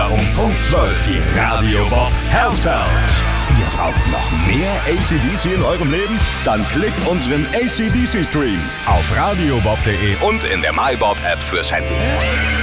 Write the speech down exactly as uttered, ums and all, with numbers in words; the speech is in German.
um Punkt zwölf die Radio Bob Healthbells. Ihr braucht noch mehr A C D C in eurem Leben? Dann klickt unseren A C D C Stream auf radiobob punkt de und in der MyBob App fürs Handy.